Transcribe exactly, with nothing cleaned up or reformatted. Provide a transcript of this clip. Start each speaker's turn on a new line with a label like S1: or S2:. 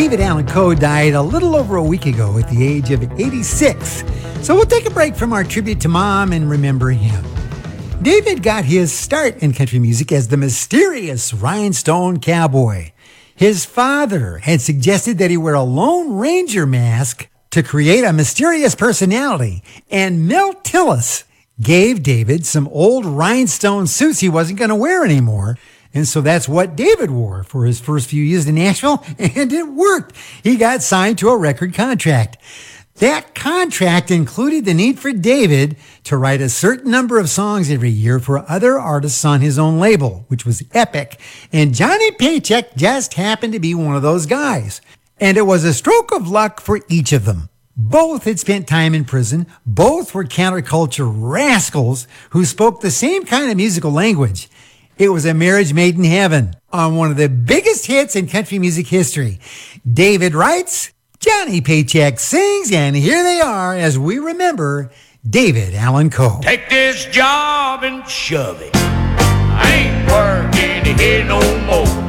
S1: David Allan Coe died a little over a week ago at the age of eighty-six. So we'll take a break from our tribute to Mom and remember him. David got his start in country music as the mysterious Rhinestone Cowboy. His father had suggested that he wear a Lone Ranger mask to create a mysterious personality, and Milt Tillis gave David some old rhinestone suits he wasn't going to wear anymore. And so that's what David wore for his first few years in Nashville, and it worked. He got signed to a record contract. That contract included the need for David to write a certain number of songs every year for other artists on his own label, which was Epic. And Johnny Paycheck just happened to be one of those guys. And it was a stroke of luck for each of them. Both had spent time in prison. Both were counterculture rascals who spoke the same kind of musical language. It was a marriage made in heaven on one of the biggest hits in country music history. David writes, Johnny Paycheck sings, and here they are as we remember David Allan Coe.
S2: Take this job and shove it. I ain't working here no more.